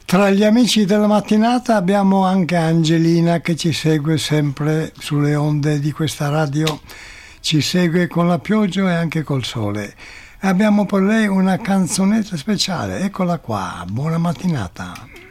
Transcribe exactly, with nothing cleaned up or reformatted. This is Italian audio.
Tra gli amici della mattinata abbiamo anche Angelina che ci segue sempre sulle onde di questa radio, ci segue con la pioggia e anche col sole. Abbiamo per lei una canzonetta speciale, eccola qua, buona mattinata.